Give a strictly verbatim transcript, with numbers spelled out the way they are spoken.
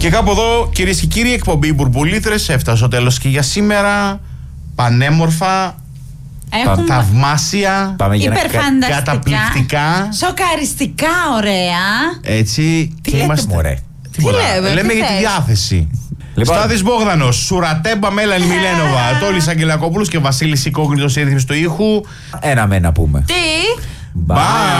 Και κάπου εδώ, κυρίες και κύριοι, εκπομπή Μπουρμπουλίτρες έφτασε στο τέλος και για σήμερα. Πανέμορφα, Έχουμε... θαυμάσια, υπερφανταστικά, καταπληκτικά, σοκαριστικά ωραία. Έτσι. Τι λέτε είμαστε... μωρέ? Τι λέμε, λέμε τι για τη θες? διάθεση. Λοιπόν. Στάδης Μπόγδανος, Σουρατέμπα Μέλανη Μιλένοβα, Τόλης Αγγελακόπουλος και Βασίλης Οικόγνητος ρύθμιση του ήχου. Ένα με να πούμε. Τι? Bye.